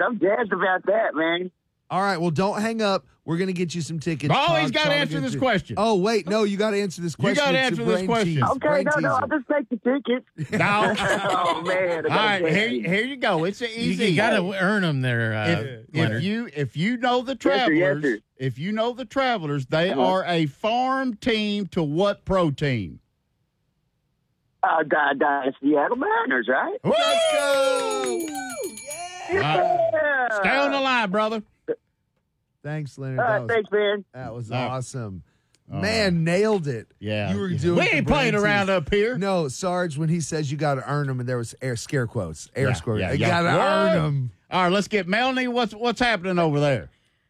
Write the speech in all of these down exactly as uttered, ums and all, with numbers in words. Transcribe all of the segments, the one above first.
I'm jazzed about that, man. All right, well, don't hang up. We're going to get you some tickets. Oh, Todd, he's got to Todd, answer get this you- question. Oh, wait, no, you got to answer this question. gotta It's answer a this brain question. tease. Okay, Brain no, no, teaser. I'll just take the tickets. No. Oh, man. I All right, gotta here, take it. here you go. It's an You, easy. you got to earn them there, uh, if, Leonard. if you if you know the Yes, sir, yes, Travelers, sir. if you know the Travelers, they Uh-huh. are a farm team to what pro team? Uh, Di- Di- Seattle Mariners, right? Let's go! Yeah. Stay on the line, brother. Thanks, Leonard. All That right, was, thanks, man. that was All right. awesome. All Man, nailed it. Yeah. You were Yeah. doing We the ain't brain playing around tease. up here. No, Sarge, when he says you got to earn them, and there was air scare quotes, air Yeah, square. yeah, you yeah. got to What? earn them. All right, let's get Melanie. What's what's happening over there?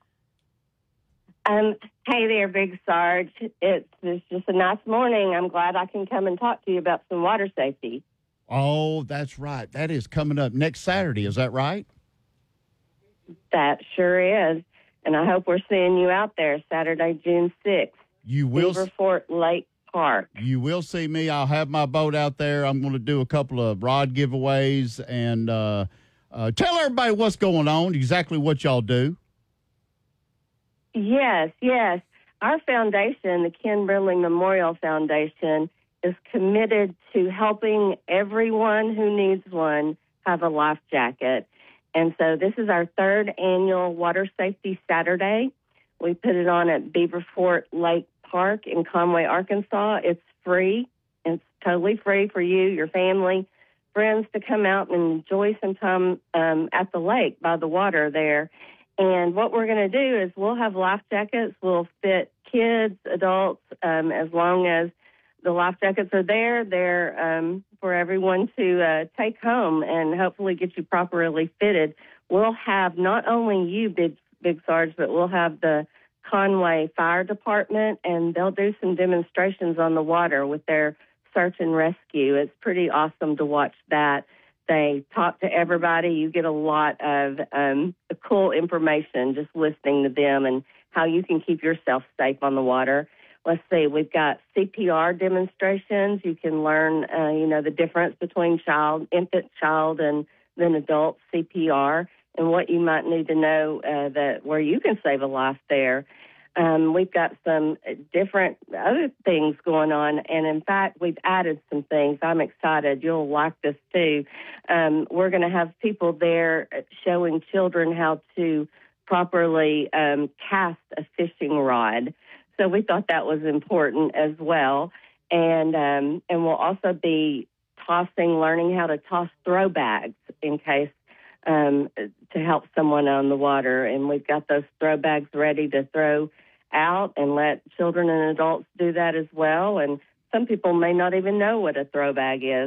Um, hey there, Big Sarge. It's, it's just a nice morning. I'm glad I can come and talk to you about some water safety. Oh, that's right. That is coming up next Saturday. Is that right? That sure is. And I hope we're seeing you out there Saturday, June sixth, You will. Beaver Fort Lake Park. You will see me. I'll have my boat out there. I'm going to do a couple of rod giveaways and uh, uh, tell everybody what's going on, exactly what y'all do. Yes, yes. Our foundation, the Ken Brindley Memorial Foundation, is committed to helping everyone who needs one have a life jacket. And so this is our third annual Water Safety Saturday. We put it on at Beaver Fort Lake Park in Conway, Arkansas. It's free. It's totally free for you, your family, friends to come out and enjoy some time um, at the lake by the water there. And what we're going to do is we'll have life jackets. We'll fit kids, adults, um, as long as the life jackets are there. They're um, for everyone to uh, take home and hopefully get you properly fitted. We'll have not only you, Big, Big Sarge, but we'll have the Conway Fire Department, and they'll do some demonstrations on the water with their search and rescue. It's pretty awesome to watch that. They talk to everybody. You get a lot of um, cool information just listening to them and how you can keep yourself safe on the water. Let's see, we've got C P R demonstrations. You can learn, uh, you know, the difference between child, infant, child, and then adult C P R and what you might need to know uh, that where you can save a life there. Um, we've got some different other things going on, and in fact, we've added some things. I'm excited. You'll like this too. Um, we're going to have people there showing children how to properly um, cast a fishing rod. So we thought that was important as well, and um, and we'll also be tossing, learning how to toss throw bags in case um, to help someone on the water, and we've got those throw bags ready to throw out and let children and adults do that as well. And some people may not even know what a throw bag is.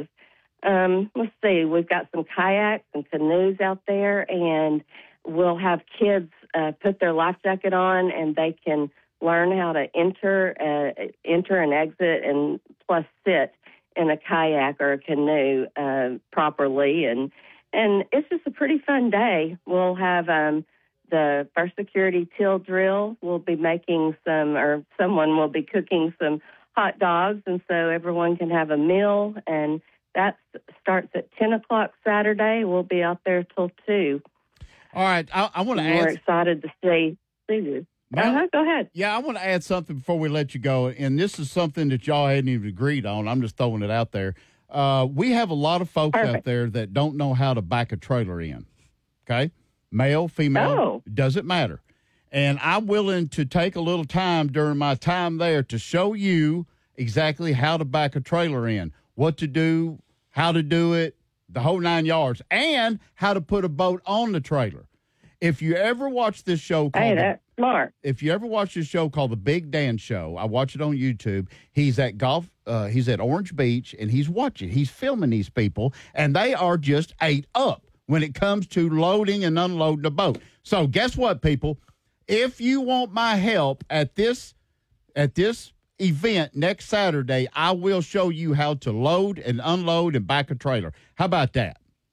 Um, let's see, we've got some kayaks and canoes out there, and we'll have kids uh, put their life jacket on, and they can learn how to enter, uh, enter and exit, and plus sit in a kayak or a canoe uh, properly. And and it's just a pretty fun day. We'll have um, the First Security Till Drill. We'll be making some, or someone will be cooking some hot dogs, and so everyone can have a meal. And that starts at ten o'clock Saturday. We'll be out there till two. All right, I, I want to We're add. excited to see, see you. Mel- Uh-huh, go ahead. Yeah, I want to add something before we let you go, and this is something that y'all hadn't even agreed on. I'm just throwing it out there. Uh, we have a lot of folks Perfect. out there that don't know how to back a trailer in. Okay, male, female, Oh. doesn't matter. And I'm willing to take a little time during my time there to show you exactly how to back a trailer in, what to do, how to do it, the whole nine yards, and how to put a boat on the trailer. If you ever watch this show called Hey, The- that's smart. if you ever watch this show called The Big Dan Show, I watch it on YouTube. He's at golf. Uh, he's at Orange Beach, and he's watching. He's filming these people, and they are just ate up when it comes to loading and unloading a boat. So guess what, people? If you want my help at this at this event next Saturday, I will show you how to load and unload and back a trailer. How about that?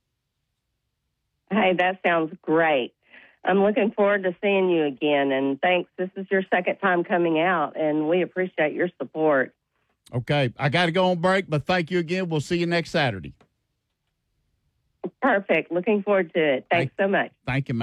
Hey, that sounds great. I'm looking forward to seeing you again, and thanks. This is your second time coming out, and we appreciate your support. Okay, I got to go on break, but thank you again. We'll see you next Saturday. Perfect. Looking forward to it. Thanks so much. Thank you, man.